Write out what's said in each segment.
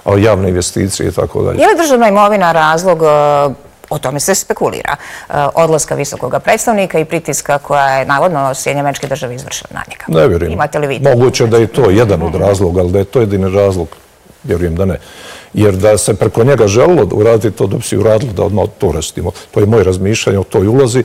javne investicije i tako dalje. Je li državna imovina razlog, o tome se spekulira, odlaska visokog predstavnika i pritiska koja je navodno Sjedinjene Američke Države izvršila na njega? Ne vjerujem. Imate li vi? Moguće da je to jedan od razloga, ali da je to jedini razlog, vjerujem da ne. Jer da se preko njega želilo uraditi to, da bi si uradili da odmah to rastimo. To je moje razmišljanje o toj ulozi,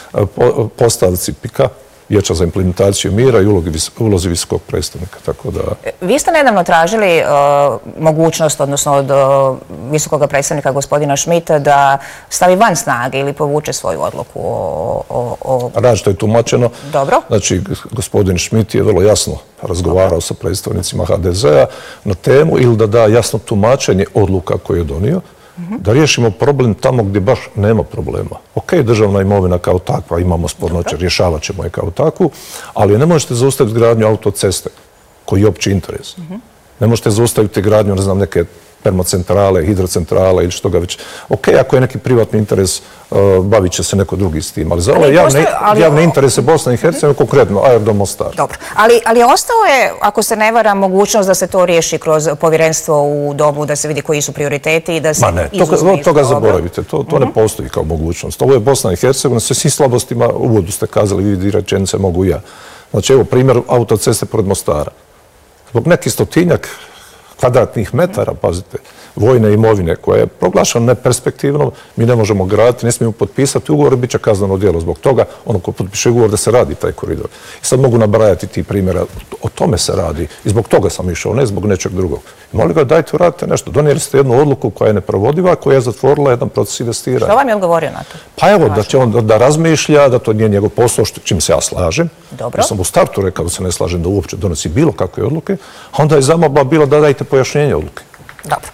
postavci PIK-a, Vijeća za implementaciju mira i ulozi visokog predstavnika. Vi ste nedavno tražili mogućnost, odnosno od visokog predstavnika gospodina Schmidta, da stavi van snage ili povuče svoju odluku o... Različito je tumačeno. Dobro. Znači, gospodin Schmidt je vrlo jasno razgovarao sa predstavnicima HDZ-a na temu ili da da jasno tumačenje odluka koje je donio, da riješimo problem tamo gdje baš nema problema. Ok, državna imovina kao takva, imamo spornoće, rješavat ćemo je kao takvu, ali ne možete zaustaviti gradnju autoceste, koji je opći interes. Ne možete zaustaviti gradnju, ne znam, neke termocentrale, hidrocentrale ili što ga već. Ok, ako je neki privatni interes, bavit će se neko drugi s tim. Ali za ove javne interese Bosne i Hercegovine, konkretno Aerodrom Mostar. Dobro, ali ostao je, ako se ne vara, mogućnost da se to riješi kroz povjerenstvo u dobu, da se vidi koji su prioriteti i da se izuzme iz toga zaboravite. To ne postoji kao mogućnost. Ovo je Bosna i Hercegovina, sa svim slabostima, u uvodu ste kazali, vi rečenice mogu i ja. Znači, evo primjer autoceste pored Mostara. Zbog nekih stotinjak kvadratnih metara, pazite, vojne imovine koja je proglašena neperspektivnom, mi ne možemo graditi, ne smijemo potpisati ugovor i bit će kazneno djelo zbog toga, ono ko potpiše ugovor da se radi taj koridor. I sad mogu nabrajati ti primjera, o tome se radi i zbog toga sam išao, ne zbog nečeg drugog. I molim ga, dajte uradite nešto. Donijeli ste jednu odluku koja je neprovodiva, koja je zatvorila jedan proces investiranja. Što vam je odgovorio na to? Pa evo, da će on da razmišlja, da to nije njegov posao, čim se ja slažem. Dobro. Ja sam u startu rekao da se ne slažem da uopće donosi bilo kakve odluke, a onda je zamolba bila da dajte pojašnjenje odluke. Dobro.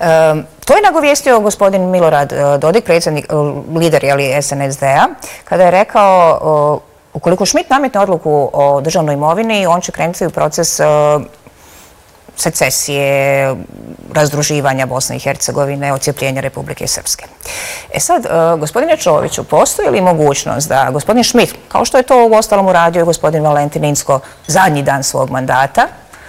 To je nagovijestio gospodin Milorad Dodik, predsjednik, lider SNSD-a, kada je rekao ukoliko Schmidt nametne odluku o državnoj imovini, on će krenuti u proces secesije, razdruživanja Bosne i Hercegovine, ocijepljenja Republike Srpske. E sad, gospodine Čoviću, postoji li mogućnost da gospodin Schmidt, kao što je to u ostalom uradio gospodin Valentin Inzko zadnji dan svog mandata,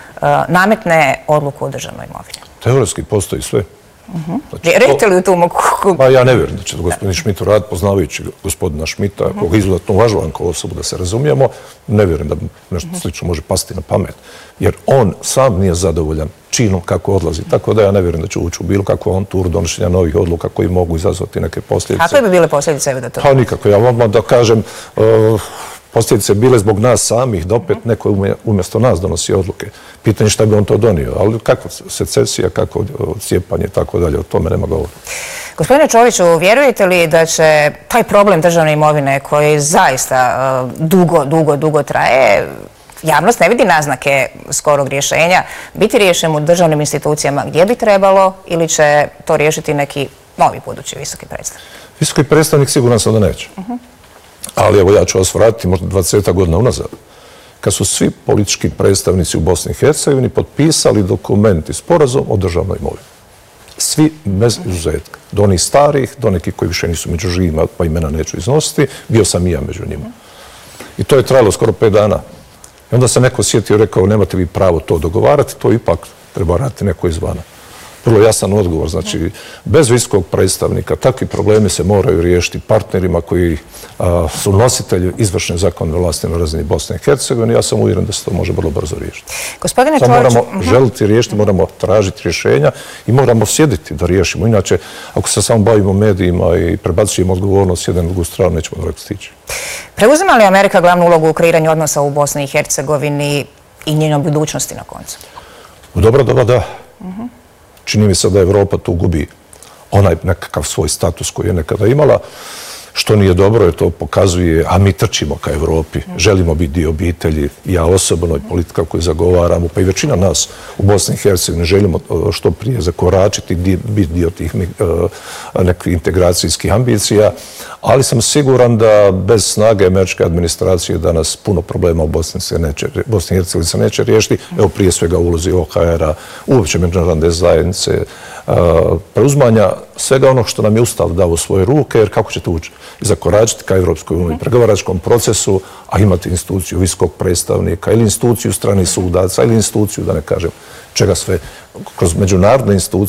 nametne odluku o državnoj imovini? Teoretski postoji sve. Vjerujete li u tu mogućnost? Pa ja ne vjerujem da će to gospodin Schmidt uraditi, poznavajući gospodina Schmidta, koga izuzetno uvažavam kao osobu da se razumijemo, ne vjerujem da nešto slično može pasti na pamet. Jer on sam nije zadovoljan činom kako odlazi. Tako da ja ne vjerujem da će ući u bilo kakvu avanturu donošenja novih odluka koji mogu izazvati neke posljedice. Kakve bi bile posljedice da to? Pa nikako. Ja vam da kažem, posljedice bile zbog nas samih, da opet neko umjesto nas donosi odluke. Pitanje šta bi on to donio, ali kako secesija, kako cijepanje i tako dalje, o tome nema govora. Gospodine Čoviću, vjerujete li da će taj problem državne imovine koji zaista dugo traje, javnost ne vidi naznake skorog rješenja, biti riješen u državnim institucijama gdje bi trebalo ili će to riješiti neki novi budući visoki predstavnik? Visoki predstavnik siguran sam da neće. Ali evo ja ću vas vratiti možda 20 godina unazad, kad su svi politički predstavnici u Bosni i Hercegovini potpisali dokument i sporazum o državnoj imovini. Svi bez izuzetka. Do onih starih, do nekih koji više nisu među živima, pa imena neću iznositi, bio sam i ja među njima. I to je trajalo skoro 5 dana. I onda se neko sjetio i rekao, nemate vi pravo to dogovarati, to ipak treba raditi neko izvana. Vrlo jasan odgovor, znači bez visokog predstavnika takvi problemi se moraju riješiti partnerima koji su nositelji izvršne zakonodavne vlasti na razini Bosne i Hercegovine. Ja sam uvjeren da se to može vrlo brzo riješiti. Samo moramo želiti riješiti, moramo tražiti rješenja i moramo sjediti da riješimo. Inače, ako se samo bavimo medijima i prebacujemo odgovornost jedan drugu stranu, nećemo daleko stići. Preuzima li Amerika glavnu ulogu u kreiranju odnosa u Bosni i Hercegovini i njenoj budućnosti na koncu? U dobro doba da. Čini mi se da Evropa tu gubi onaj nekakav svoj status koji je nekada imala, što nije dobro jer to pokazuje, a mi trčimo ka Evropi, želimo biti dio obitelji, ja osobno i politika koju zagovaramo, pa i većina nas u Bosni i Hercegovini želimo što prije zakoračiti, biti dio tih nekih integracijskih ambicija, ali sam siguran da bez snage američke administracije danas puno problema u Bosni i Hercegovini se neće riješiti, evo prije svega ulozi OHR-a, uopće međunarodne zajednice, preuzmanja svega onog što nam je Ustav dao u svoje ruke, jer kako ćete ući i zakoračiti ka Evropskoj uniji, pregovaračkom procesu, a imate instituciju visokog predstavnika ili instituciju stranih sudaca ili instituciju, da ne kažem čega sve, kroz međunarodne institucije